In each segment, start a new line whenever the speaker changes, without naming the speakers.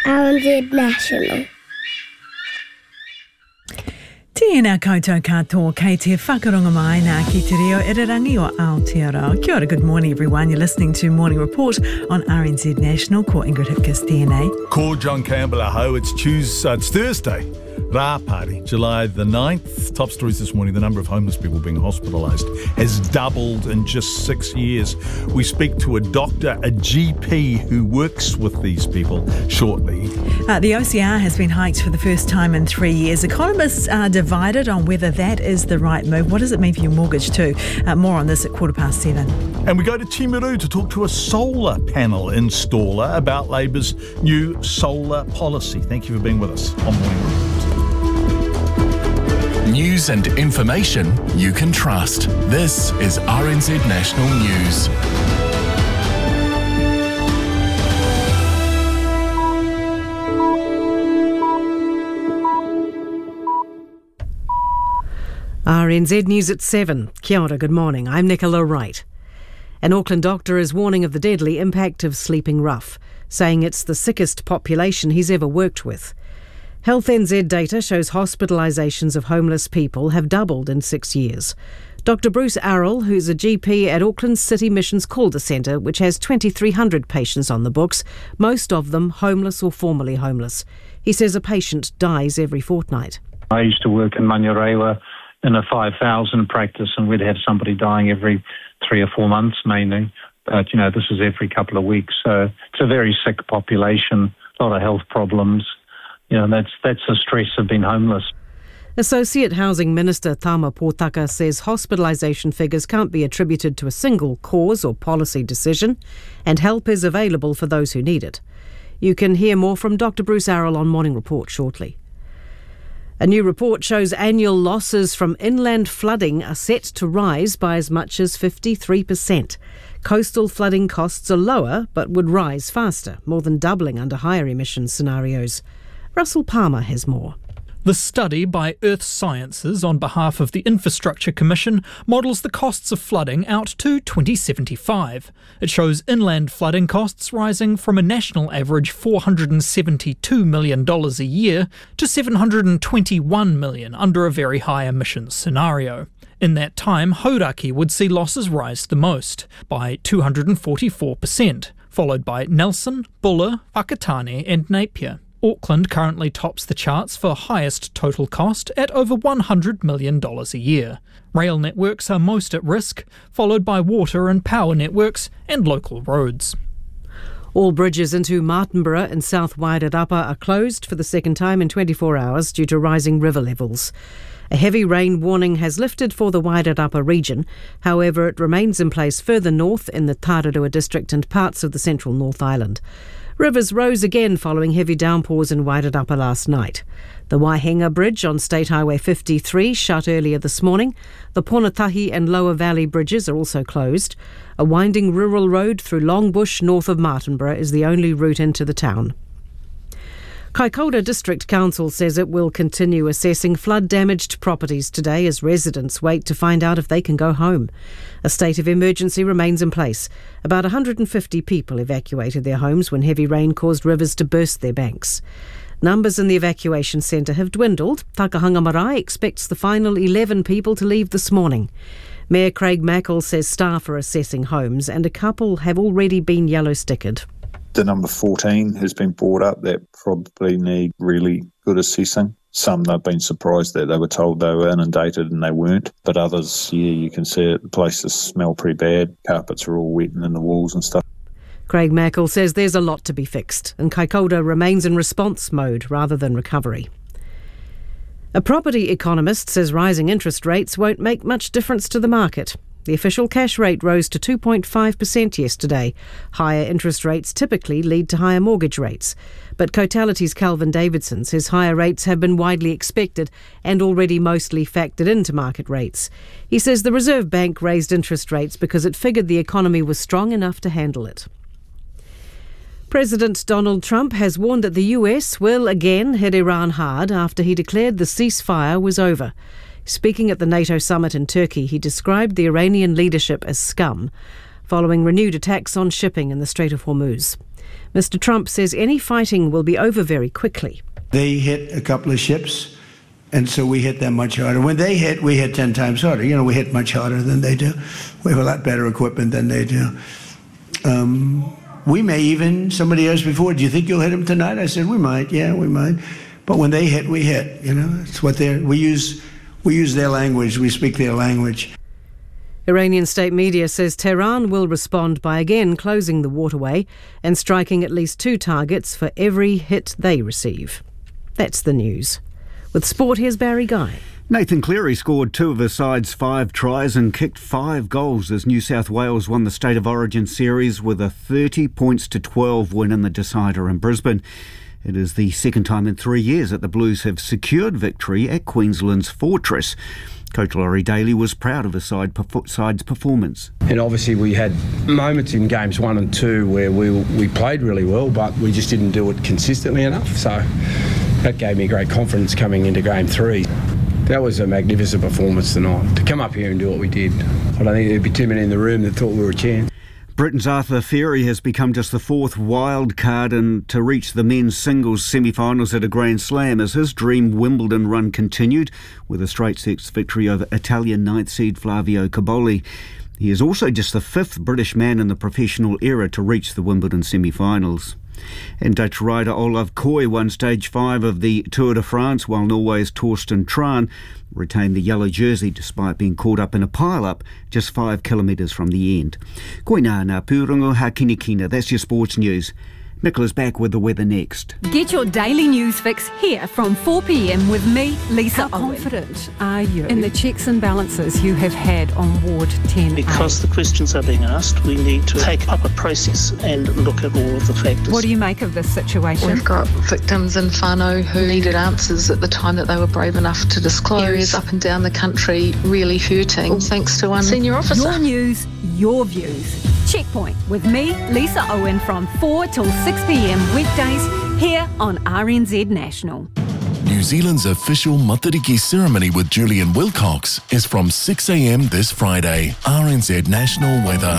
RNZ National.
Tēnā koutou katoa, kei te whakaronga mai nā ki te reo irirangi o Aotearoa. Kia ora, good morning everyone. You're listening to Morning Report on RNZ National. Ko Ingrid Hipkiss tēnei.
Ko John Campbell aho. It's Thursday. Rā Party, July the 9th. Top stories this morning. The number of homeless people being hospitalised has doubled in just 6 years. We speak to a doctor, a GP who works with these people shortly.
The OCR has been hiked for the first time in 3 years. Economists are divided on whether that is the right move. What does it mean for your mortgage too? More on this at 7:15.
And we go to Timaru to talk to a solar panel installer about Labour's new solar policy. Thank you for being with us on Morning Report.
News and information you can trust. This is RNZ National News.
RNZ News at 7. Kia ora, good morning. I'm Nicola Wright. An Auckland doctor is warning of the deadly impact of sleeping rough, saying it's the sickest population he's ever worked with. Health NZ data shows hospitalisations of homeless people have doubled in 6 years. Dr Bruce Arrell, who's a GP at Auckland's City Missions Calder Centre, which has 2,300 patients on the books, most of them homeless or formerly homeless. He says a patient dies every fortnight.
I used to work in Manurewa in a 5,000 practice, and we'd have somebody dying every 3 or 4 months mainly. But, this is every couple of weeks. So it's a very sick population, a lot of health problems. That's the stress of being homeless.
Associate Housing Minister Tama Potaka says hospitalisation figures can't be attributed to a single cause or policy decision, and help is available for those who need it. You can hear more from Dr Bruce Arrell on Morning Report shortly. A new report shows annual losses from inland flooding are set to rise by as much as 53%. Coastal flooding costs are lower but would rise faster, more than doubling under higher emissions scenarios. Russell Palmer has more.
The study by Earth Sciences on behalf of the Infrastructure Commission models the costs of flooding out to 2075. It shows inland flooding costs rising from a national average $472 million a year to $721 million under a very high emissions scenario. In that time, Hauraki would see losses rise the most, by 244%, followed by Nelson, Buller, Whakatane and Napier. Auckland currently tops the charts for highest total cost at over $100 million a year. Rail networks are most at risk, followed by water and power networks and local roads.
All bridges into Martinborough and South Wairarapa are closed for the second time in 24 hours due to rising river levels. A heavy rain warning has lifted for the Wairarapa region. However, it remains in place further north in the Tararua district and parts of the central North Island. Rivers rose again following heavy downpours in Wairarapa last night. The Waihenga Bridge on State Highway 53 shut earlier this morning. The Ponatahi and Lower Valley bridges are also closed. A winding rural road through Longbush north of Martinborough is the only route into the town. Kaikoura District Council says it will continue assessing flood-damaged properties today as residents wait to find out if they can go home. A state of emergency remains in place. About 150 people evacuated their homes when heavy rain caused rivers to burst their banks. Numbers in the evacuation centre have dwindled. Takahanga Marae expects the final 11 people to leave this morning. Mayor Craig Mackle says staff are assessing homes and a couple have already been yellow-stickered.
The number 14 has been brought up that probably need really good assessing. Some they've been surprised that they were told they were inundated and they weren't. But others, you can see it, the places smell pretty bad. Carpets are all wet and in the walls and stuff.
Craig Mackle says there's a lot to be fixed and Kaikoura remains in response mode rather than recovery. A property economist says rising interest rates won't make much difference to the market. The official cash rate rose to 2.5% yesterday. Higher interest rates typically lead to higher mortgage rates. But Cotality's Calvin Davidson says higher rates have been widely expected and already mostly factored into market rates. He says the Reserve Bank raised interest rates because it figured the economy was strong enough to handle it. President Donald Trump has warned that the US will again hit Iran hard after he declared the ceasefire was over. Speaking at the NATO summit in Turkey, he described the Iranian leadership as scum. following renewed attacks on shipping in the Strait of Hormuz. Mr. Trump says any fighting will be over very quickly.
They hit a couple of ships, and so we hit them much harder. When they hit, we hit 10 times harder. We hit much harder than they do. We have a lot better equipment than they do. We may even, somebody asked before, do you think you'll hit them tonight? I said, we might, yeah, we might. But when they hit, we hit, It's what we use their language, we speak their language.
Iranian state media says Tehran will respond by again closing the waterway and striking at least 2 targets for every hit they receive. That's the news. With sport, here's Barry Guy.
Nathan Cleary scored 2 of his side's 5 tries and kicked 5 goals as New South Wales won the State of Origin series with a 30-12 win in the decider in Brisbane. It is the second time in 3 years that the Blues have secured victory at Queensland's Fortress. Coach Laurie Daly was proud of his side's performance.
And obviously we had moments in games 1 and 2 where we played really well, but we just didn't do it consistently enough. So that gave me great confidence coming into game 3. That was a magnificent performance tonight. To come up here and do what we did, I don't think there'd be too many in the room that thought we were a chance.
Britain's Arthur Ferry has become just the 4th wild card to reach the men's singles semi-finals at a Grand Slam as his dream Wimbledon run continued with a straight sets victory over Italian 9th seed Flavio Cobolli. He is also just the 5th British man in the professional era to reach the Wimbledon semi-finals. And Dutch rider Olav Koy won stage 5 of the Tour de France, while Norway's Torsten Tran retained the yellow jersey despite being caught up in a pile-up just 5 kilometres from the end. Koina na pūrongo ha kinikina. That's your sports news. Nicola's back with the weather next.
Get your daily news fix here from 4 p.m. with me, Lisa Owen.
How confident are you in the checks and balances you have had on Ward 10A?
Because the questions are being asked, we need to take up a process and look at all of the factors.
What do you make of this situation?
We've got victims in whānau who needed answers at the time that they were brave enough to disclose. Areas up and down the country really hurting, thanks to one senior officer.
Your news, your views. Checkpoint with me, Lisa Owen, from 4 till 6 p.m. weekdays here on RNZ National.
New Zealand's official Matariki ceremony with Julian Wilcox is from 6 a.m. this Friday. RNZ National weather.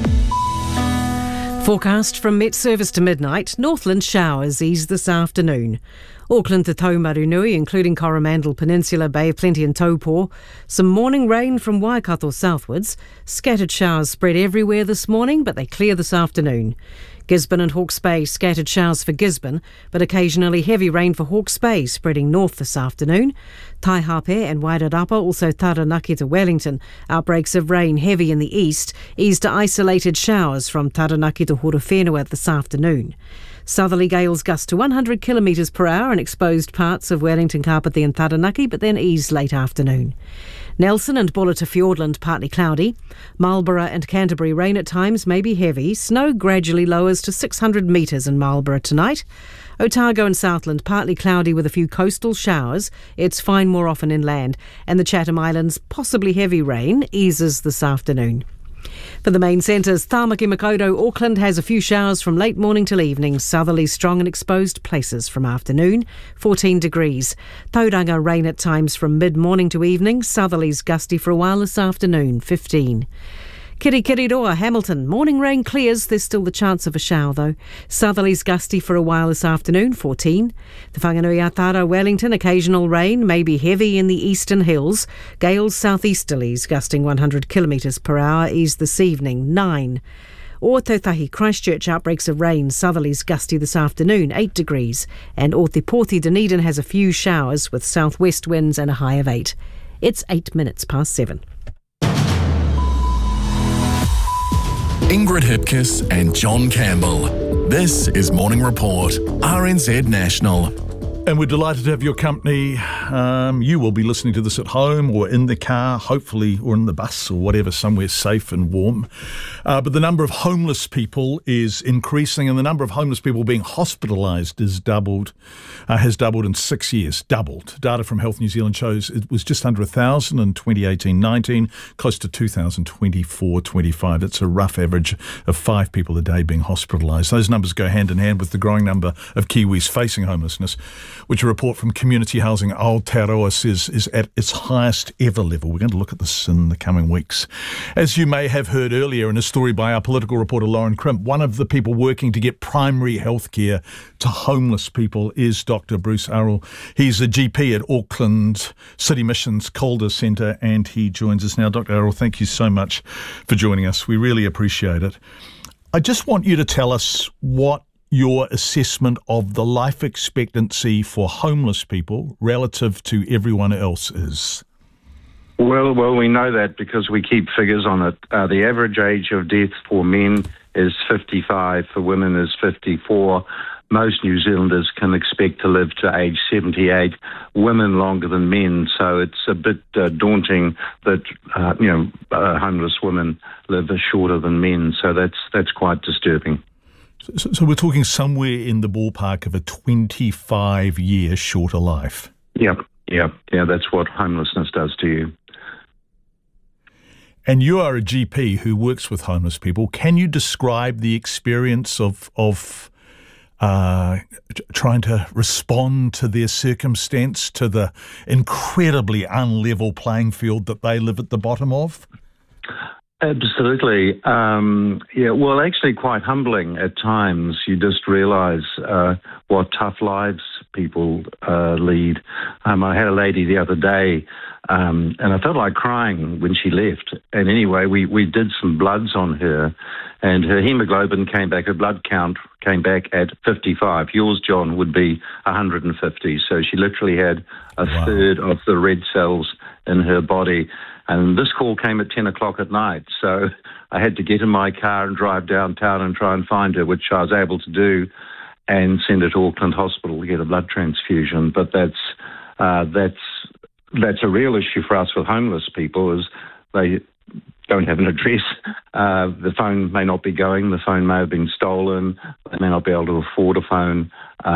Forecast from Met Service to midnight. Northland showers ease this afternoon. Auckland to Taumarunui, including Coromandel Peninsula, Bay of Plenty and Taupo. Some morning rain from Waikato southwards. Scattered showers spread everywhere this morning, but they clear this afternoon. Gisborne and Hawke's Bay, scattered showers for Gisborne, but occasionally heavy rain for Hawke's Bay, spreading north this afternoon. Taihape and Wairarapa, also Taranaki to Wellington. Outbreaks of rain heavy in the east, eased to isolated showers from Taranaki to Horowhenua this afternoon. Southerly gales gust to 100 kilometres per hour in exposed parts of Wellington, Kapiti and Taranaki, but then ease late afternoon. Nelson and Bulla to Fiordland, partly cloudy. Marlborough and Canterbury, rain at times may be heavy. Snow gradually lowers to 600 metres in Marlborough tonight. Otago and Southland, partly cloudy with a few coastal showers. It's fine more often inland. And the Chatham Islands, possibly heavy rain, eases this afternoon. For the main centres, Tāmaki Makaurau, Auckland has a few showers from late morning till evening. Southerly strong and exposed places from afternoon, 14 degrees. Tauranga rain at times from mid-morning to evening. Southerlies gusty for a while this afternoon, 15. Kirikiriroa, Hamilton. Morning rain clears. There's still the chance of a shower though. Southerlies gusty for a while this afternoon, 14. Te Whanganui-a-Tara, Wellington. Occasional rain, maybe heavy in the eastern hills. Gales southeasterlies gusting 100 kilometres per hour ease this evening, 9. Ōtautahi, Christchurch, outbreaks of rain. Southerlies gusty this afternoon, 8 degrees. And Ōtepoti, Dunedin has a few showers with southwest winds and a high of 8. It's 8 minutes past 7.
Ingrid Hipkiss and John Campbell. This is Morning Report, RNZ National.
And we're delighted to have your company. You will be listening to this at home or in the car, hopefully, or in the bus or whatever, somewhere safe and warm. But the number of homeless people is increasing, and the number of homeless people being hospitalised has doubled in 6 years. Doubled. Data from Health New Zealand shows it was just under 1,000 in 2018-19, close to 2,000 24-25. It's a rough average of 5 people a day being hospitalised. Those numbers go hand in hand with the growing number of Kiwis facing homelessness. which a report from Community Housing Aotearoa says is at its highest ever level. We're going to look at this in the coming weeks. As you may have heard earlier in a story by our political reporter Lauren Crimp, one of the people working to get primary health care to homeless people is Dr. Bruce Arrell. He's a GP at Auckland City Mission's Calder Centre, and he joins us now. Dr. Arrell, thank you so much for joining us. We really appreciate it. I just want you to tell us what your assessment of the life expectancy for homeless people relative to everyone else is.
Well, we know that because we keep figures on it. The average age of death for men is 55, for women is 54. Most New Zealanders can expect to live to age 78, women longer than men, so it's a bit daunting that homeless women live shorter than men, so that's quite disturbing.
So we're talking somewhere in the ballpark of a 25-year shorter life. Yeah, that's what homelessness does to you. And you are a GP who works with homeless people. Can you describe the experience of trying to respond to their circumstance, to the incredibly unlevel playing field that they live at the bottom of?
Absolutely. Well, actually quite humbling at times. You just realise what tough lives people lead. I had a lady the other day, and I felt like crying when she left. And anyway, we did some bloods on her, and her hemoglobin came back, her blood count came back at 55. Yours, John, would be 150. So she literally had a third of the red cells in her body. And this call came at 10 o'clock at night, so I had to get in my car and drive downtown and try and find her, which I was able to do, and send her to Auckland Hospital to get a blood transfusion. But that's a real issue for us with homeless people, is they don't have an address. The phone may not be going. The phone may have been stolen. They may not be able to afford a phone.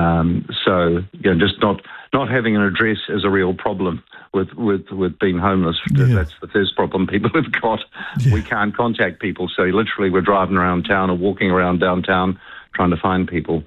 Just not having an address is a real problem with being homeless. Yeah. That's the first problem people have got. Yeah. We can't contact people, so literally we're driving around town or walking around downtown trying to find people.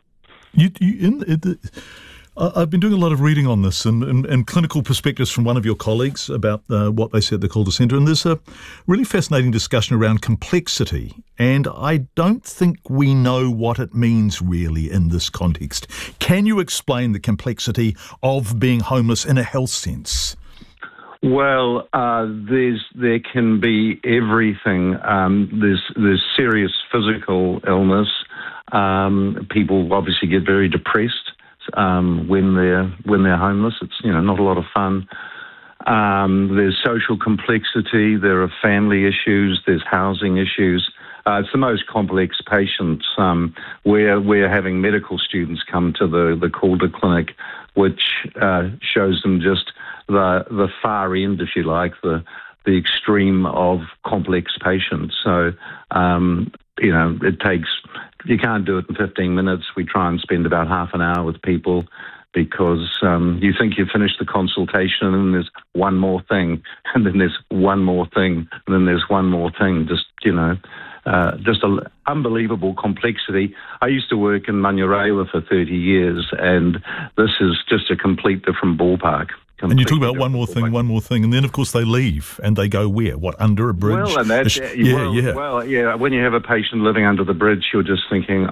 I've been doing a lot of reading on this and clinical perspectives from one of your colleagues about what they said at the Calder Centre, and there's a really fascinating discussion around complexity, and I don't think we know what it means really in this context. Can you explain the complexity of being homeless in a health sense?
Well, there can be everything. There's serious physical illness. People obviously get very depressed when they're homeless. It's not a lot of fun. There's social complexity. There are family issues. There's housing issues. It's the most complex patients. We're having medical students come to the Calder Clinic, which shows them just the far end, if you like, the extreme of complex patients. So it takes. You can't do it in 15 minutes. We try and spend about half an hour with people because you think you've finished the consultation and then there's one more thing, and then there's one more thing, and then there's one more thing. Just an unbelievable complexity. I used to work in Manurewa for 30 years, and this is just a complete different ballpark.
And you talk about one more thing, and then of course they leave and they go where? What, under a bridge?
Well, and that's Well, when you have a patient living under the bridge, you're just thinking,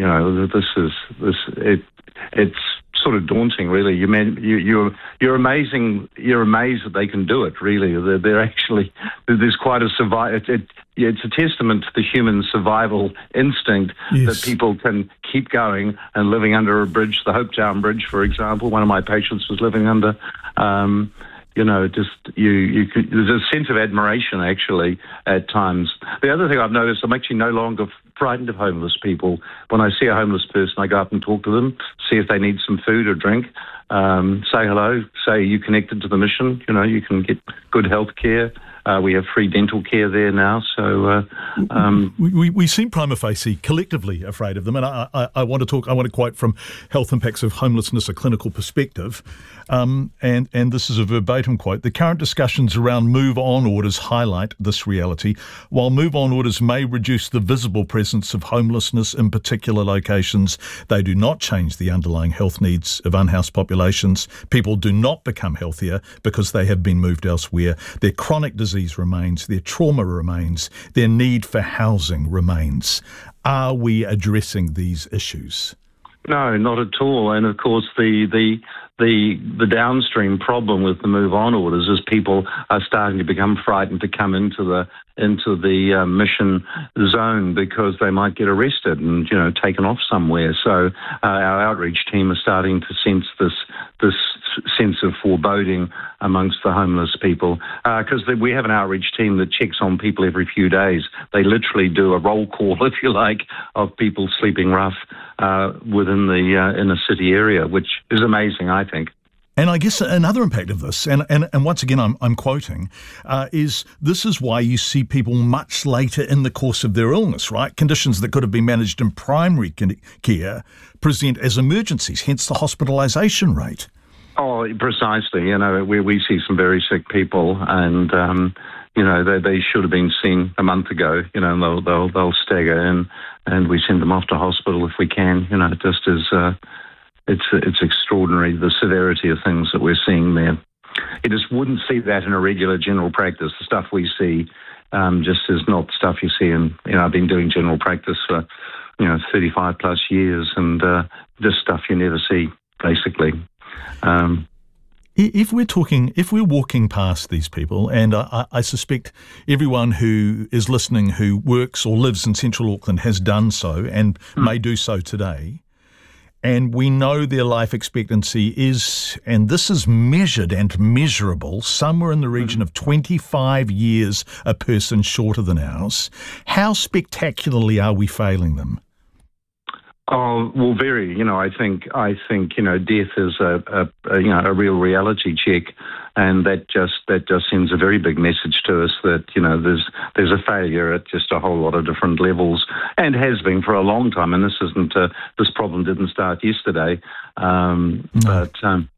it's sort of daunting, really. You're amazing. You're amazed that they can do it. Really, they're actually. There's quite a it's a testament to the human survival instinct that people can keep going and living under a bridge. The Hopetown Bridge, for example, one of my patients was living under. There's a sense of admiration actually at times. The other thing I've noticed, I'm actually no longer frightened of homeless people. When I see a homeless person, I go up and talk to them, see if they need some food or drink, say hello, say you connected to the mission. You can get good health care. We have free dental care there now, so
we seem prima facie collectively afraid of them. And I want to quote from Health Impacts of Homelessness, a clinical perspective, and this is a verbatim quote: "The current discussions around move-on orders highlight this reality. While move-on orders may reduce the visible presence presence of homelessness in particular locations. They do not change the underlying health needs of unhoused populations. People do not become healthier because they have been moved elsewhere. Their chronic disease remains, their trauma remains, their need for housing remains. Are we addressing these issues?
No, not at all. And of course, the downstream problem with the move on orders is people are starting to become frightened to come into the mission zone because they might get arrested and taken off somewhere. So our outreach team is starting to sense this sense of foreboding amongst the homeless people because we have an outreach team that checks on people every few days. They literally do a roll call, if you like, of people sleeping rough within the inner city area, which is amazing, I think.
And I guess another impact of this, and once again I'm quoting, is this is why you see people much later in the course of their illness, right? Conditions that could have been managed in primary care present as emergencies, hence the hospitalisation rate.
Oh, precisely. We see some very sick people and, they should have been seen a month ago, and they'll stagger in and we send them off to hospital if we can, just as... It's extraordinary, the severity of things that we're seeing there. You just wouldn't see that in a regular general practice. The stuff we see just is not stuff you see in, I've been doing general practice for, 35 plus years and just stuff you never see, basically.
If we're walking past these people, and I suspect everyone who is listening who works or lives in central Auckland has done so and may do so today, and we know their life expectancy is, and this is measured and measurable, somewhere in the region of 25 years a person shorter than ours. How spectacularly are we failing them?
Oh, well, very. I think death is a real reality check, and that just sends a very big message to us that there's a failure at just a whole lot of different levels, and has been for a long time. And this problem didn't start yesterday. But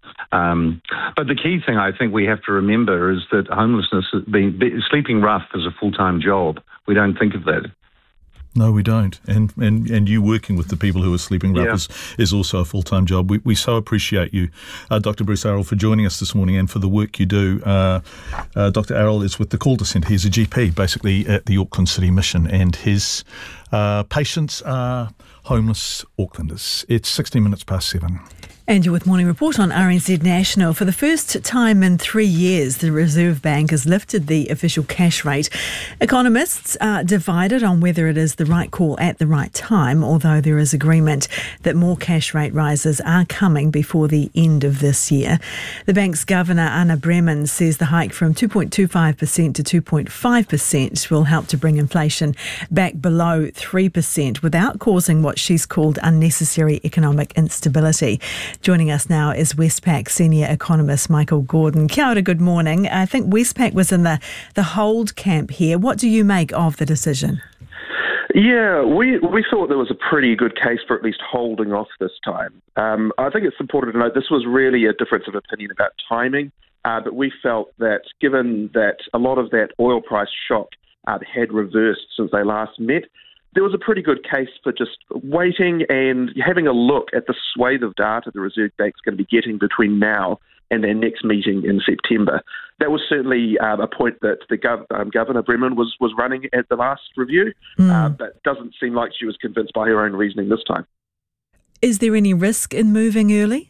the key thing I think we have to remember is that homelessness, sleeping rough, is a full-time job. We don't think of that.
No, we don't. And you working with the people who are sleeping rough is also a full-time job. We so appreciate you, Dr. Bruce Arrell, for joining us this morning and for the work you do. Dr. Arrell is with the Calder Centre. He's a GP, basically, at the Auckland City Mission, and his patients are homeless Aucklanders. It's 16 minutes past 7.
And you're with Morning Report on RNZ National. For the first time in 3 years, the Reserve Bank has lifted the official cash rate. Economists are divided on whether it is the right call at the right time, although there is agreement that more cash rate rises are coming before the end of this year. The bank's governor, Anna Bremen, says the hike from 2.25% to 2.5% will help to bring inflation back below 3% without causing what she's called unnecessary economic instability. Joining us now is Westpac senior economist Michael Gordon. Kia ora, good morning. I think Westpac was in the hold camp here. What do you make of the decision?
Yeah, we thought there was a pretty good case for at least holding off this time. I think it's important to note this was really a difference of opinion about timing, but we felt that given that a lot of that oil price shock had reversed since they last met, there was a pretty good case for just waiting and having a look at the swathe of data the Reserve Bank's going to be getting between now and their next meeting in September. That was certainly a point that the Governor Bremen was running at the last review, but doesn't seem like she was convinced by her own reasoning this time.
Is there any risk in moving early?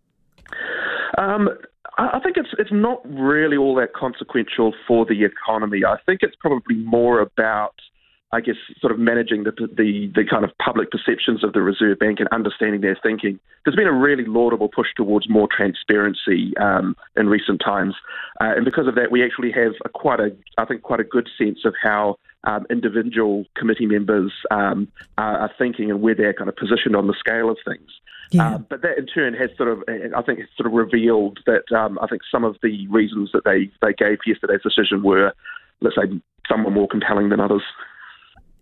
I think it's not really all that consequential for the economy. I think it's probably more about, I guess, sort of managing the kind of public perceptions of the Reserve Bank and understanding their thinking. There's been a really laudable push towards more transparency in recent times. And because of that, we actually have quite a good sense of how individual committee members are thinking and where they're kind of positioned on the scale of things. Yeah. But that in turn has revealed that I think some of the reasons that they gave for yesterday's decision were, let's say, somewhat more compelling than others.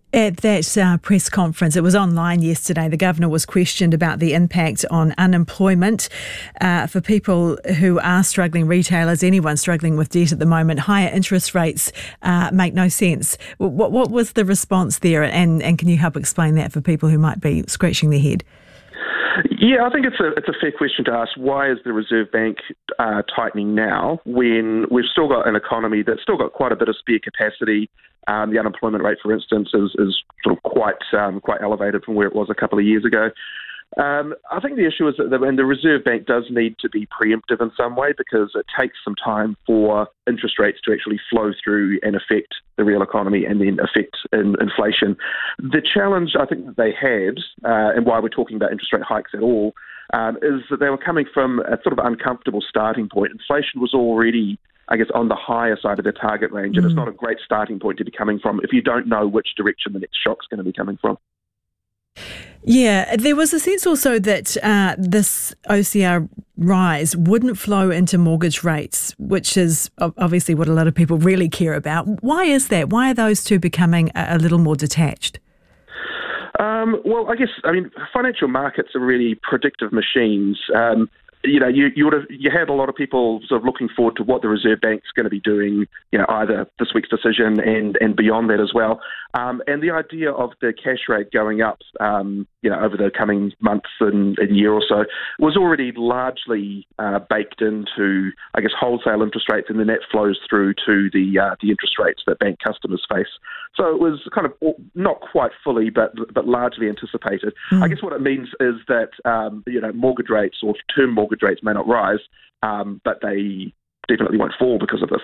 At that press conference, it was online yesterday, the Governor was questioned about the impact on unemployment for people who are struggling, retailers, anyone struggling with debt at the moment. Higher interest rates make no sense. What was the response there, and can you help explain that for people who might be scratching their head?
Yeah, I think it's a fair question to ask. Why is the Reserve Bank tightening now when we've still got an economy that's still got quite a bit of spare capacity? The unemployment rate, for instance, is sort of quite elevated from where it was a couple of years ago. I think the issue is that the Reserve Bank does need to be preemptive in some way, because it takes some time for interest rates to actually flow through and affect the real economy and then affect inflation. The challenge I think that they had, and why we're talking about interest rate hikes at all, is that they were coming from a sort of uncomfortable starting point. Inflation was already, I guess, on the higher side of their target range, and it's not a great starting point to be coming from if you don't know which direction the next shock's going to be coming from.
Yeah, there was a sense also that this OCR rise wouldn't flow into mortgage rates, which is obviously what a lot of people really care about. Why is that? Why are those two becoming a little more detached?
Well, I mean, financial markets are really predictive machines. You had a lot of people sort of looking forward to what the Reserve Bank's going to be doing, either this week's decision and beyond that as well. And the idea of the cash rate going up, over the coming months and year or so was already largely baked into, I guess, wholesale interest rates, and then that flows through to the interest rates that bank customers face. So it was kind of not quite fully, but largely anticipated. I guess what it means is that, mortgage rates or term mortgage rates may not rise, but they definitely won't fall because of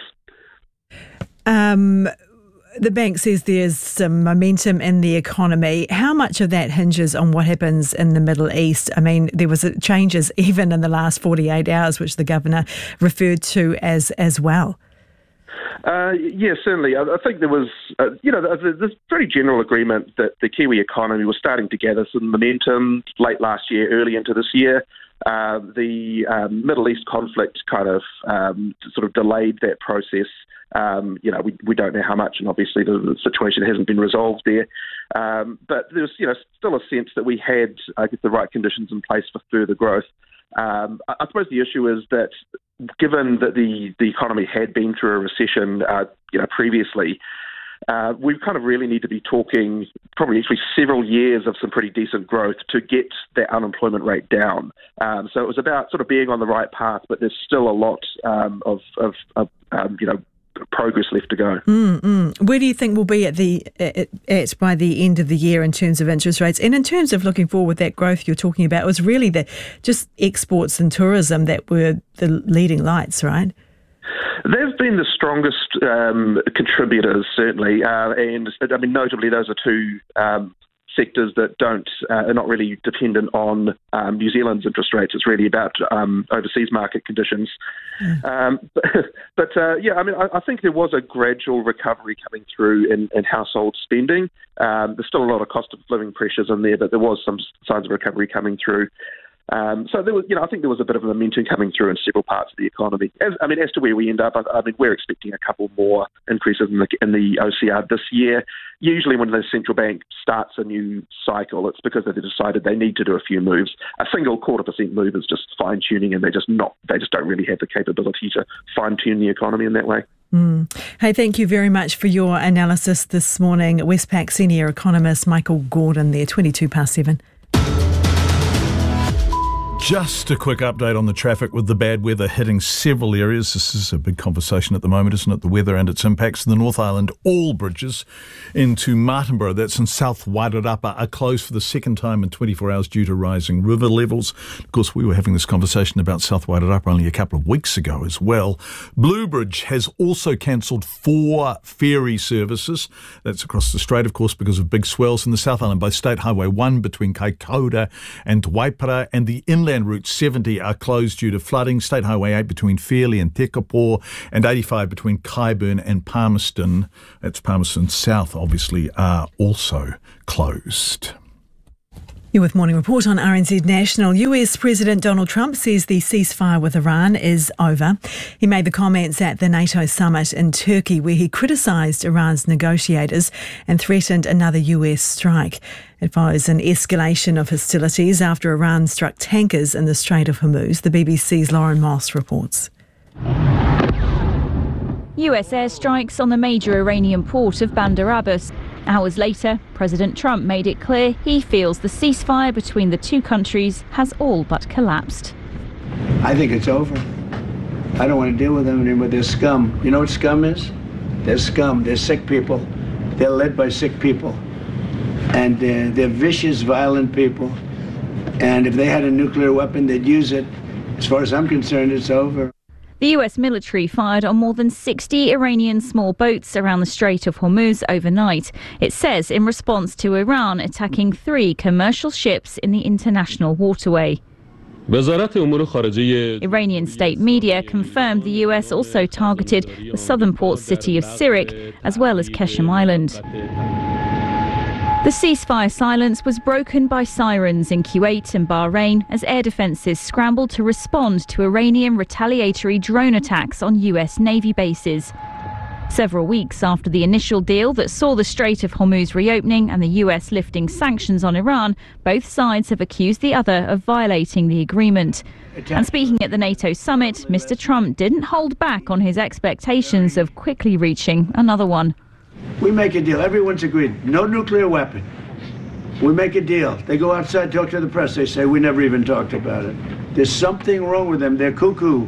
this.
The bank says there's some momentum in the economy. How much of that hinges on what happens in the Middle East? I mean, there was changes even in the last 48 hours, which the Governor referred to as well.
Yeah, certainly. I think there was, there's pretty general agreement that the Kiwi economy was starting to gather some momentum late last year, early into this year. The Middle East conflict kind of sort of delayed that process. We don't know how much, and obviously the situation hasn't been resolved there. But there's, still a sense that we had, I guess, the right conditions in place for further growth. I suppose the issue is that given that the economy had been through a recession, previously, we kind of really need to be talking probably actually several years of some pretty decent growth to get that unemployment rate down. So it was about sort of being on the right path, but there's still a lot of progress left to go.
Where do you think we'll be by the end of the year in terms of interest rates? And in terms of looking forward, that growth you're talking about was really just exports and tourism that were the leading lights, right?
They've been the strongest contributors, certainly, and I mean, notably, those are two sectors that are not really dependent on New Zealand's interest rates. It's really about overseas market conditions. I think there was a gradual recovery coming through in household spending. There's still a lot of cost of living pressures in there, but there was some signs of recovery coming through. So there was, I think there was a bit of a momentum coming through in several parts of the economy. As to where we end up, we're expecting a couple more increases in the OCR this year. Usually, when the central bank starts a new cycle, it's because they've decided they need to do a few moves. A single 0.25% move is just fine tuning, and they just don't really have the capability to fine tune the economy in that way.
Hey, thank you very much for your analysis this morning. Westpac senior economist Michael Gordon there, 7:22.
Just a quick update on the traffic with the bad weather hitting several areas. This is a big conversation at the moment, isn't it? The weather and its impacts. In the North Island, all bridges into Martinborough, that's in South Wairarapa, are closed for the second time in 24 hours due to rising river levels. Of course, we were having this conversation about South Wairarapa only a couple of weeks ago as well. Blue Bridge has also cancelled 4 ferry services. That's across the strait, of course, because of big swells in the South Island. Both State Highway 1 between Kaikoura and Waipara and the inland Route 70 are closed due to flooding. State Highway 8 between Fairley and Tekapo and 85 between Kyburn and Palmerston, that's Palmerston South, obviously, are also closed.
You're with Morning Report on RNZ National. US President Donald Trump says the ceasefire with Iran is over. He made the comments at the NATO summit in Turkey, where he criticised Iran's negotiators and threatened another US strike. It follows an escalation of hostilities after Iran struck tankers in the Strait of Hormuz. The BBC's Lauren Moss reports.
US airstrikes on the major Iranian port of Bandar Abbas. Hours later, President Trump made it clear he feels the ceasefire between the two countries has all but collapsed.
I think it's over. I don't want to deal with them anymore. They're scum. You know what scum is? They're scum. They're sick people. They're led by sick people. And they're vicious, violent people. And if they had a nuclear weapon, they'd use it. As far as I'm concerned, it's over.
The US military fired on more than 60 Iranian small boats around the Strait of Hormuz overnight. It says in response to Iran attacking 3 commercial ships in the international waterway. Iranian state media confirmed the US also targeted the southern port city of Sirik as well as Qeshm Island. The ceasefire silence was broken by sirens in Kuwait and Bahrain as air defences scrambled to respond to Iranian retaliatory drone attacks on US Navy bases. Several weeks after the initial deal that saw the Strait of Hormuz reopening and the US lifting sanctions on Iran, both sides have accused the other of violating the agreement. And speaking at the NATO summit, Mr. Trump didn't hold back on his expectations of quickly reaching another one.
We make a deal. Everyone's agreed. No nuclear weapon. We make a deal. They go outside, talk to the press. They say, we never even talked about it. There's something wrong with them. They're cuckoo.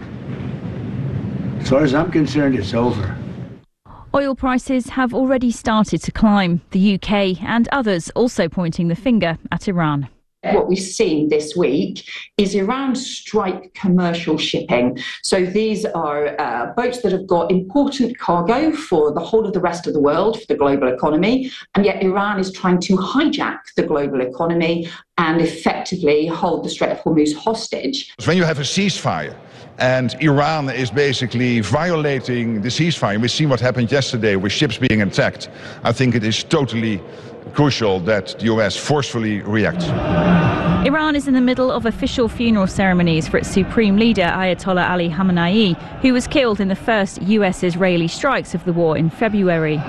As far as I'm concerned, it's over.
Oil prices have already started to climb. The UK and others also pointing the finger at Iran.
What we've seen this week is Iran strike commercial shipping. So these are boats that have got important cargo for the whole of the rest of the world, for the global economy, and yet Iran is trying to hijack the global economy and effectively hold the Strait of Hormuz hostage.
When you have a ceasefire and Iran is basically violating the ceasefire, we see what happened yesterday with ships being attacked. I think it is totally crucial that the US forcefully reacts.
Iran is in the middle of official funeral ceremonies for its supreme leader Ayatollah Ali Khamenei, who was killed in the first US-Israeli strikes of the war in February.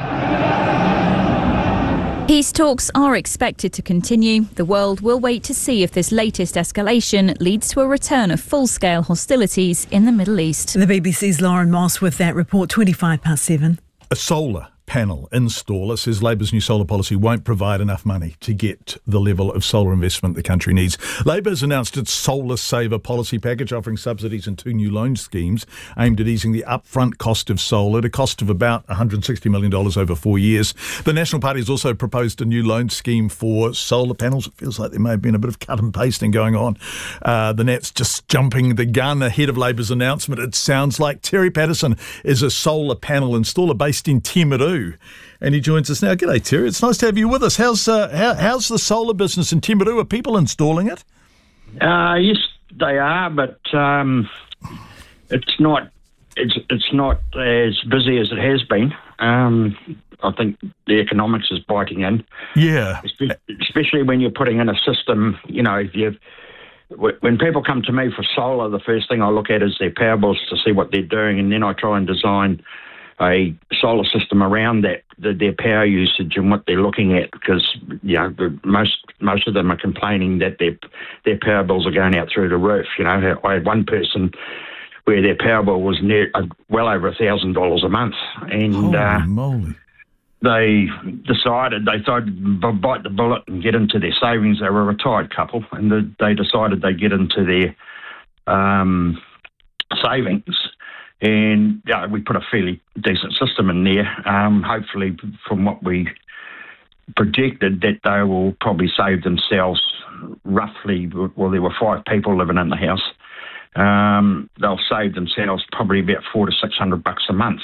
Peace talks are expected to continue. The world will wait to see if this latest escalation leads to a return of full-scale hostilities in the Middle East.
The BBC's Lauren Moss with that report, 7:25.
A solar panel installer says Labor's new solar policy won't provide enough money to get the level of solar investment the country needs. Labor has announced its Solar Saver policy package, offering subsidies and 2 new loan schemes aimed at easing the upfront cost of solar at a cost of about $160 million over 4 years. The National Party has also proposed a new loan scheme for solar panels. It feels like there may have been a bit of cut and pasting going on. The Nat's just jumping the gun ahead of Labor's announcement. It sounds like Terry Patterson is a solar panel installer based in Timaru. And he joins us now. G'day, Terry. It's nice to have you with us. How's the solar business in Timaru? Are people installing it?
Yes, they are, but it's not as busy as it has been. I think the economics is biting in.
Yeah,
especially when you're putting in a system. You know, when people come to me for solar, the first thing I look at is their power bills to see what they're doing, and then I try and design a solar system around that, their power usage and what they're looking at, because most of them are complaining that their power bills are going out through the roof. You know, I had one person where their power bill was well over $1,000 a month, and
holy moly.
They decided they thought they'd bite the bullet and get into their savings. They were a retired couple, and they decided they'd get into their savings. And we put a fairly decent system in there. Hopefully, from what we projected, that they will probably save themselves roughly, well, there were 5 people living in the house. They'll save themselves probably about $400 to $600 a month.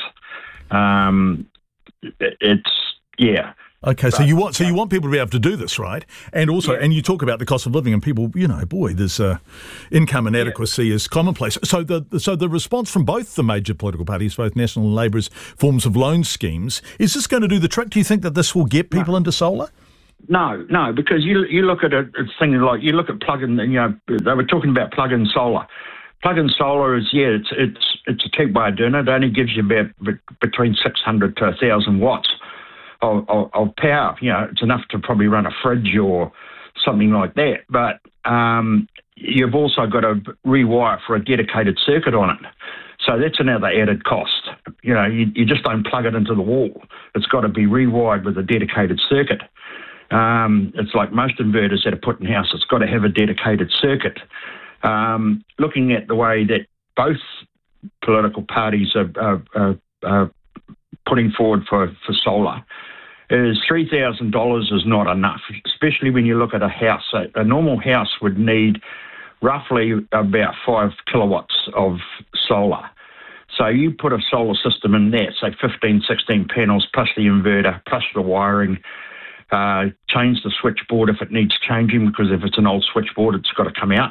Okay, so you want people to be able to do this, right? And also, and you talk about the cost of living, and people, there's income inadequacy is commonplace. So the response from both the major political parties, both National and Labour, is forms of loan schemes. Is this going to do the trick? Do you think that this will get people into solar?
No, because you look at a thing like, you look at plug-in, you know, they were talking about plug-in solar. Plug-in solar is, it's a cheap way of doing it. It only gives you about between 600 to 1,000 watts of power. You know, it's enough to probably run a fridge or something like that. But you've also got to rewire for a dedicated circuit on it. So that's another added cost. You know, you just don't plug it into the wall. It's got to be rewired with a dedicated circuit. It's like most inverters that are put in house. It's got to have a dedicated circuit. Looking at the way that both political parties are putting forward for solar, is $3,000 is not enough, especially when you look at a house. A normal house would need roughly about 5 kilowatts of solar. So you put a solar system in there, say 15, 16 panels, plus the inverter, plus the wiring, change the switchboard if it needs changing, because if it's an old switchboard, it's got to come out.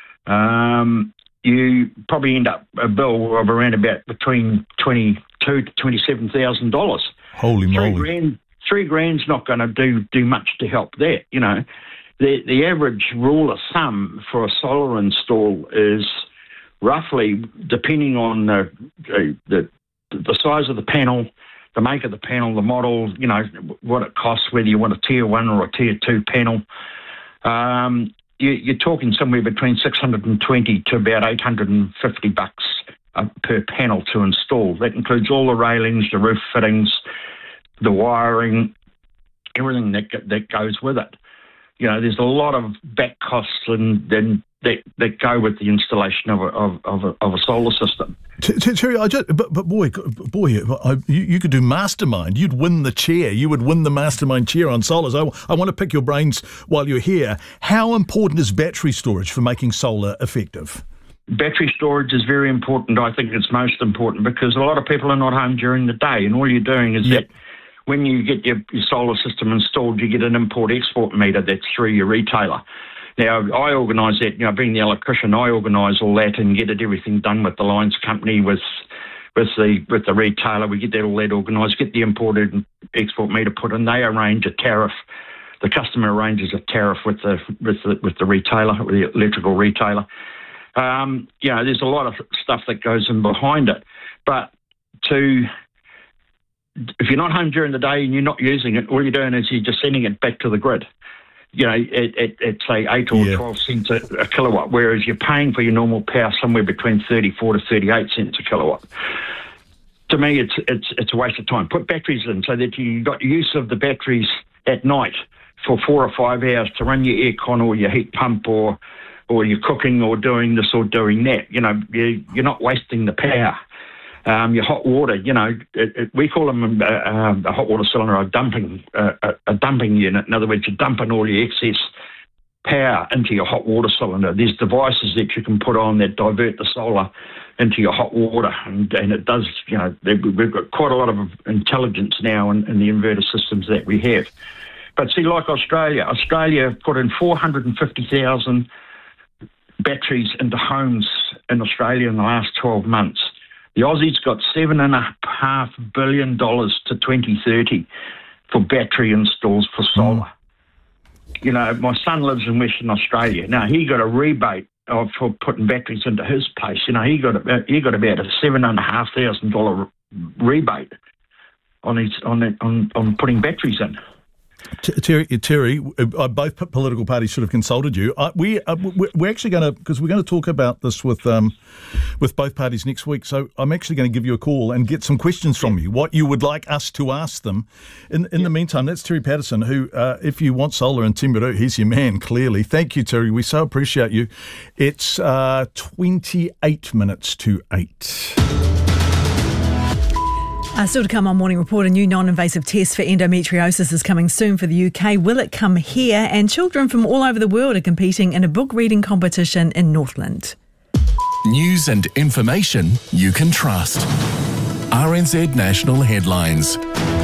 You probably end up a bill of around about between $22,000 to $27,000.
Holy moly!
$3,000's not going to do much to help that. You know, the average rule of thumb for a solar install is roughly, depending on the size of the panel, the make of the panel, the model, you know, what it costs, whether you want a tier 1 or a tier 2 panel. You're talking somewhere between $620 to about $850 per panel to install. That includes all the railings, the roof fittings, the wiring, everything that goes with it. You know, there's a lot of back costs and then that go with the installation of a solar system.
Terry, you could do mastermind. You'd win the chair. You would win the mastermind chair on solars. I want to pick your brains while you're here. How important is battery storage for making solar effective?
Battery storage is very important. I think it's most important because a lot of people are not home during the day, and all you're doing is that when you get your solar system installed, you get an import-export meter that's through your retailer. Now, I organise that, you know, being the electrician, I organise all that and get everything done with the lines company, with the retailer. We get all that organised, get the imported and export meter put in. They arrange a tariff. The customer arranges a tariff with the retailer, with the electrical retailer. You know, there's a lot of stuff that goes in behind it. But if you're not home during the day and you're not using it, all you're doing is you're just sending it back to the grid. You know, at say 8 or 12 cents a kilowatt, whereas you're paying for your normal power somewhere between 34 to 38 cents a kilowatt. To me, it's a waste of time. Put batteries in so that you got use of the batteries at night for 4 or 5 hours to run your aircon or your heat pump or you're cooking or doing this or doing that. You know, you're not wasting the power. Your hot water, you know, we call them a hot water cylinder, a dumping unit. In other words, you're dumping all your excess power into your hot water cylinder. There's devices that you can put on that divert the solar into your hot water, and it does, you know, we've got quite a lot of intelligence now in the inverter systems that we have. But see, like Australia put in 450,000 batteries into homes in Australia in the last 12 months. The Aussies got $7.5 billion to 2030 for battery installs for solar. You know, my son lives in Western Australia. Now, he got a rebate for putting batteries into his place. You know, he got about a $7,500 rebate on putting batteries in.
Terry, both political parties should have consulted you. We're actually going to, because we're going to talk about this with both parties next week. So I'm actually going to give you a call and get some questions from you, what you would like us to ask them. In the meantime, that's Terry Patterson, who, if you want solar in Timbero, he's your man, clearly. Thank you, Terry. We so appreciate you. It's 28 minutes to 8.
Still to come on Morning Report, a new non-invasive test for endometriosis is coming soon for the UK. Will it come here? And children from all over the world are competing in a book reading competition in Northland.
News and information you can trust. RNZ National Headlines.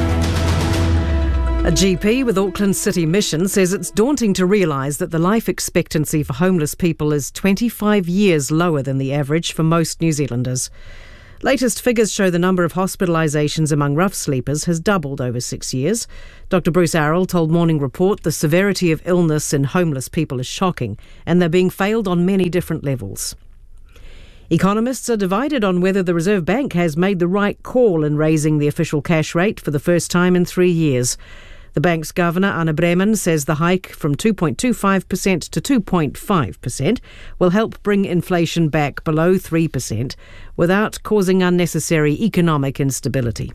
A GP with Auckland City Mission says it's daunting to realise that the life expectancy for homeless people is 25 years lower than the average for most New Zealanders. Latest figures show the number of hospitalisations among rough sleepers has doubled over 6 years. Dr Bruce Arrell told Morning Report the severity of illness in homeless people is shocking and they're being failed on many different levels. Economists are divided on whether the Reserve Bank has made the right call in raising the official cash rate for the first time in 3 years. The bank's governor, Anna Bremen, says the hike from 2.25% to 2.5% will help bring inflation back below 3% without causing unnecessary economic instability.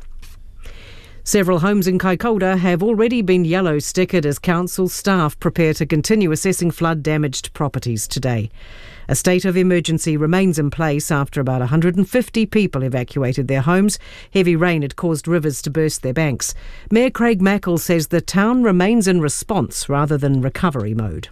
Several homes in Kaikoura have already been yellow stickered as council staff prepare to continue assessing flood-damaged properties today. A state of emergency remains in place after about 150 people evacuated their homes. Heavy rain had caused rivers to burst their banks. Mayor Craig Mackle says the town remains in response rather than recovery mode.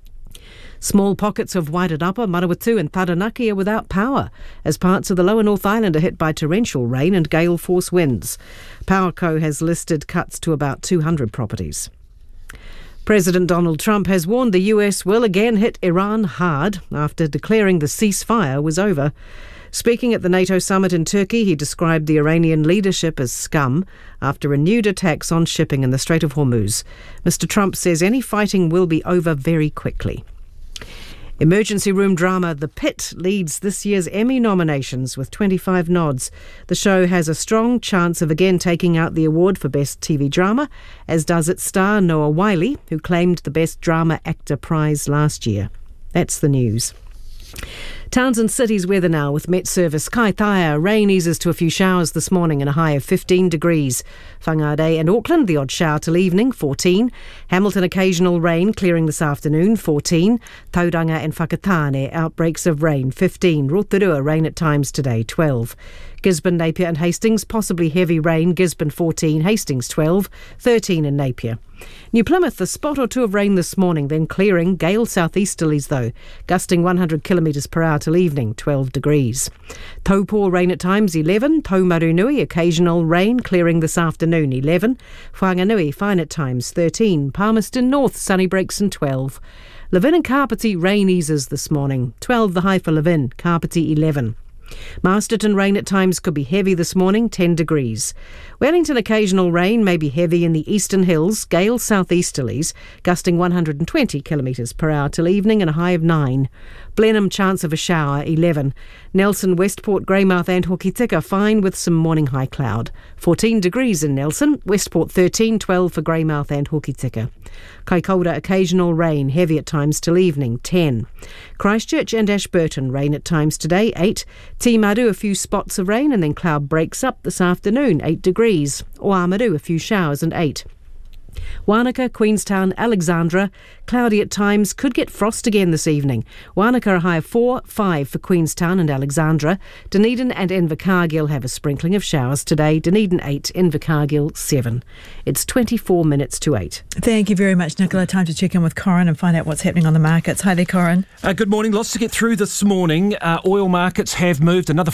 Small pockets of Wairarapa, Manawatu and Taranaki are without power as parts of the lower North Island are hit by torrential rain and gale force winds. Powerco has listed cuts to about 200 properties. President Donald Trump has warned the US will again hit Iran hard after declaring the ceasefire was over. Speaking at the NATO summit in Turkey, he described the Iranian leadership as scum after renewed attacks on shipping in the Strait of Hormuz. Mr. Trump says any fighting will be over very quickly. Emergency room drama The Pit leads this year's Emmy nominations with 25 nods. The show has a strong chance of again taking out the award for Best TV Drama, as does its star Noah Wyle, who claimed the Best Drama Actor prize last year. That's the news. Towns and cities weather now with Met Service. Kaitaia, rain eases to a few showers this morning and a high of 15 degrees. Whangarei and Auckland, the odd shower till evening, 14. Hamilton, occasional rain clearing this afternoon, 14. Tauranga and Whakatane, outbreaks of rain, 15. Rotorua, rain at times today, 12. Gisborne, Napier and Hastings, possibly heavy rain, Gisborne 14, Hastings 12, 13 in Napier. New Plymouth, a spot or two of rain this morning, then clearing, gale southeasterlies though, gusting 100 kilometres per hour till evening, 12 degrees. Taupo, rain at times, 11. Taumarunui, occasional rain, clearing this afternoon, 11. Whanganui, fine at times, 13. Palmerston North, sunny breaks and 12. Levin and Kapiti, rain eases this morning, 12 the high for Levin, Kapiti 11. Masterton, rain at times could be heavy this morning, 10 degrees. Wellington, occasional rain, may be heavy in the eastern hills, gale southeasterlies, gusting 120 kilometres per hour till evening and a high of 9. Blenheim, chance of a shower, 11. Nelson, Westport, Greymouth and Hokitika, fine with some morning high cloud. 14 degrees in Nelson, Westport 13, 12 for Greymouth and Hokitika. Kaikoura, occasional rain, heavy at times till evening, 10. Christchurch and Ashburton, rain at times today, 8. Timaru, a few spots of rain and then cloud breaks up this afternoon, 8 degrees. Oamaru, a few showers and 8. Wanaka, Queenstown, Alexandra, cloudy at times, could get frost again this evening. Wanaka a high of 4, 5 for Queenstown and Alexandra. Dunedin and Invercargill have a sprinkling of showers today. Dunedin 8, Invercargill 7. It's 24 minutes to 8.
Thank you very much, Nicola. Time to check in with Corin and find out what's happening on the markets. Hi there, Corin.
Good morning. Lots to get through this morning. Oil markets have moved another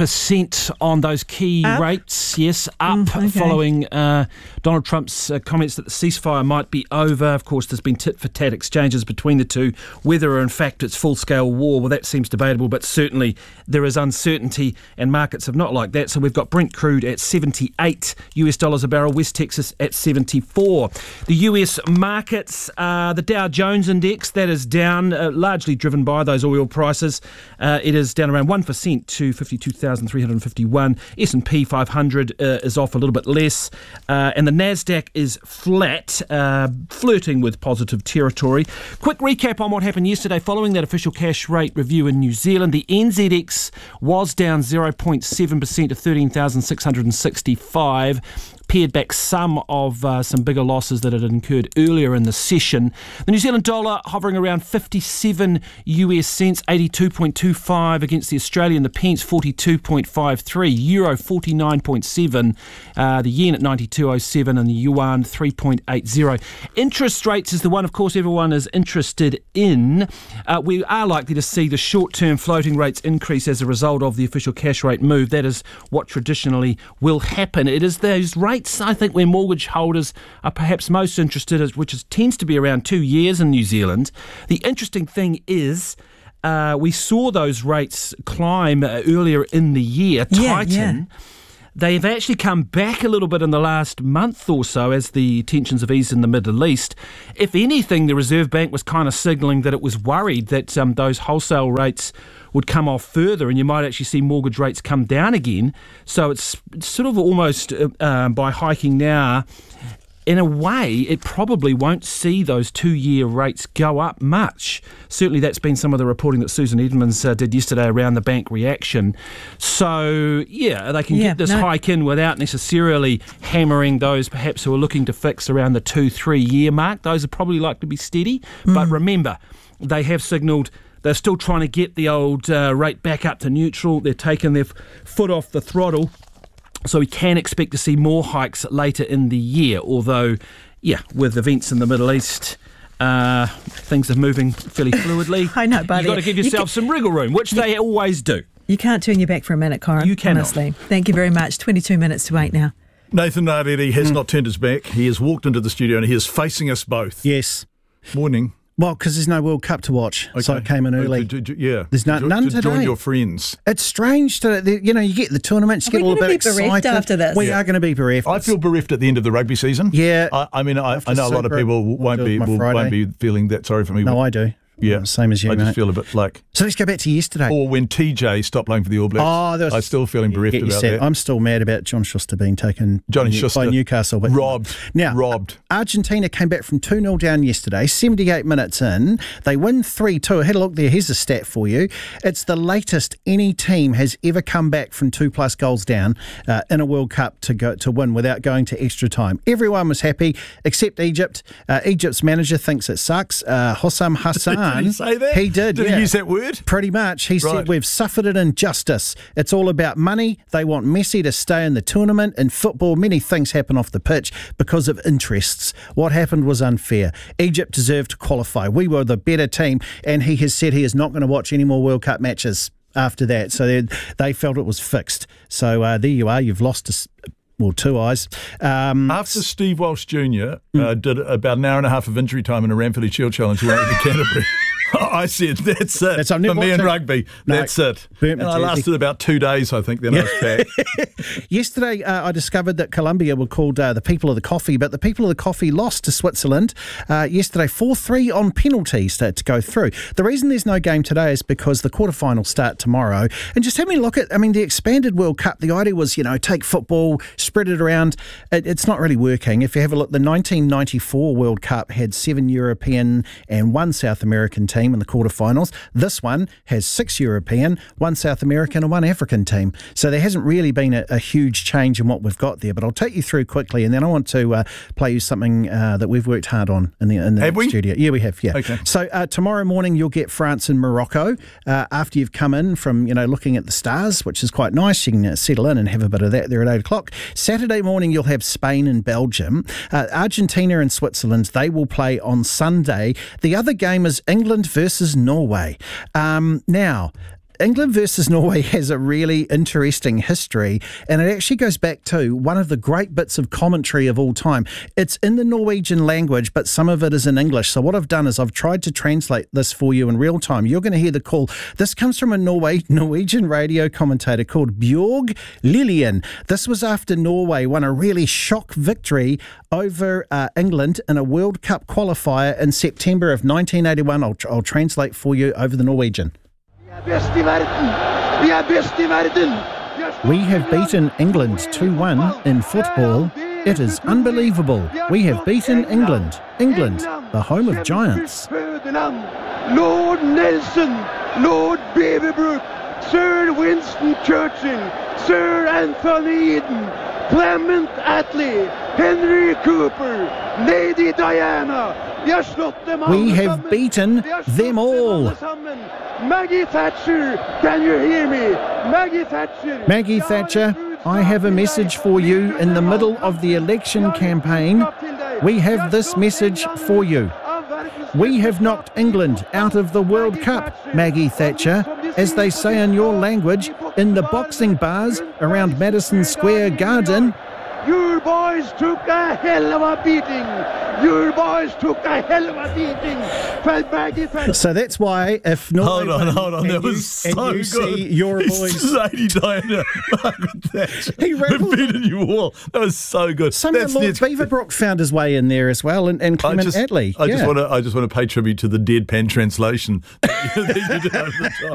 5% on those key rates. Yes, up following Donald Trump's comments that the ceasefire might be over. Of course, there's been tit-for-tat exchanges between the two. Whether, in fact, it's full-scale war, well, that seems debatable, but certainly there is uncertainty, and markets have not liked that. So we've got Brent crude at $78 a barrel, West Texas at 74. The US markets, the Dow Jones Index, that is down, largely driven by those oil prices. It is down around 1% to 52,351. S&P 500 is off a little bit less, and the Nasdaq is flat, flirting with positive territory. Quick recap on what happened yesterday following that official cash rate review in New Zealand. The NZX was down 0.7% to 13,665. Pared back some bigger losses that it had incurred earlier in the session. The New Zealand dollar hovering around 57 US cents, 82.25 against the Australian, the pence 42.53, euro 49.7, the yen at 92.07 and the yuan 3.80. Interest rates is the one, of course, everyone is interested in. We are likely to see the short-term floating rates increase as a result of the official cash rate move. That is what traditionally will happen. It is those rates, I think, where mortgage holders are perhaps most interested, which tends to be around 2 years in New Zealand. The interesting thing is we saw those rates climb earlier in the year, tighten. They've actually come back a little bit in the last month or so as the tensions have eased in the Middle East. If anything, the Reserve Bank was kind of signalling that it was worried that those wholesale rates would come off further and you might actually see mortgage rates come down again. So it's sort of almost by hiking now, in a way, it probably won't see those 2-year rates go up much. Certainly that's been some of the reporting that Susan Edmonds did yesterday around the bank reaction. So, they can get this hike in without necessarily hammering those perhaps who are looking to fix around the 2-3 year mark. Those are probably likely to be steady. But remember, they have signalled they're still trying to get the old rate back up to neutral. They're taking their foot off the throttle. So we can expect to see more hikes later in the year, although, with events in the Middle East, things are moving fairly fluidly.
I know, buddy.
You've got to give yourself some wriggle room, which they always do.
You can't turn your back for a minute, Corin.
You cannot.
Honestly. Thank you very much. 22 minutes to 8 now.
Nathan Rarere has not turned his back. He has walked into the studio and he is facing us both.
Yes.
Morning.
Well, because there's no World Cup to watch, so I came in early. There's none today.
Join your friends.
It's strange you get the tournaments, you get a little bit excited.
After this?
We are going to be bereft.
I feel bereft at the end of the rugby season.
Yeah.
I know a lot of people won't be feeling that sorry for me.
No, I do.
Yeah,
same as you,
I
mate.
just feel a bit like...
So let's go back to yesterday.
Or when TJ stopped playing for the All Blacks. I'm still feeling bereft about that.
I'm still mad about John Schuster being taken by Newcastle. But
robbed.
Argentina came back from 2-0 down yesterday, 78 minutes in. They win 3-2. I had a look there. Here's a stat for you. It's the latest any team has ever come back from 2+ goals down in a World Cup to win without going to extra time. Everyone was happy except Egypt. Egypt's manager thinks it sucks. Hossam Hassan.
Did he say that?
He did.
Did he use that word?
Pretty much. He said, we've suffered an injustice. It's all about money. They want Messi to stay in the tournament. In football, many things happen off the pitch because of interests. What happened was unfair. Egypt deserved to qualify. We were the better team, and he has said he is not going to watch any more World Cup matches after that. So they felt it was fixed. So there you are. You've lost two eyes.
After Steve Walsh Jr. Did about an hour and a half of injury time in a Ranfurly Shield Challenge away to Canterbury, I said, that's it. For me and rugby, that's it. And I lasted about 2 days, I think, then I was back.
Yesterday, I discovered that Colombia were called the People of the Coffee, but the People of the Coffee lost to Switzerland yesterday 4-3 on penalties to go through. The reason there's no game today is because the quarterfinals start tomorrow. And just having a look at, the expanded World Cup, the idea was, take football, spread it around. It's not really working. If you have a look, the 1994 World Cup had 7 European and 1 South American team in the quarterfinals. This one has 6 European, 1 South American and 1 African team. So there hasn't really been a huge change in what we've got there, but I'll take you through quickly and then I want to play you something that we've worked hard on in the studio. Yeah, we have, yeah.
Okay.
So tomorrow morning you'll get France and Morocco after you've come in from, looking at the stars, which is quite nice. You can settle in and have a bit of that there at 8 o'clock. Saturday morning you'll have Spain and Belgium. Argentina and Switzerland, they will play on Sunday. The other game is England versus Norway. Now, England versus Norway has a really interesting history, and it actually goes back to one of the great bits of commentary of all time. It's in the Norwegian language, but some of it is in English. So what I've done is I've tried to translate this for you in real time. You're going to hear the call. This comes from a Norwegian radio commentator called Bjorg Lillian. This was after Norway won a really shock victory over England in a World Cup qualifier in September of 1981. I'll translate for you over the Norwegian. We have beaten England 2-1 in football. It is unbelievable. We have beaten England. England, the home of giants.
Lord Nelson, Lord Beaverbrook, Sir Winston Churchill, Sir Anthony Eden, Clement Attlee, Henry Cooper, Lady Diana. We have beaten them all. Maggie Thatcher, can you hear me? Maggie Thatcher. Maggie Thatcher, I have a message for you in the middle of the election campaign. We have this message for you. We have knocked England out of the World Cup, Maggie Thatcher, as they say in your language, in the boxing bars around Madison Square Garden. Your boy boys took a hell of a beating. Your boys took a hell of a beating. Felt Maggie felt.
So that's why if Norway
Hold on. That was so good.
See your boys.
Sadie Diana, Margaret Thatcher.
He rattled
beaten you all. That was so good.
Somehow Lord Beaverbrook found his way in there as well, and Clement Attlee.
I just want to pay tribute to the deadpan translation that you did over the top.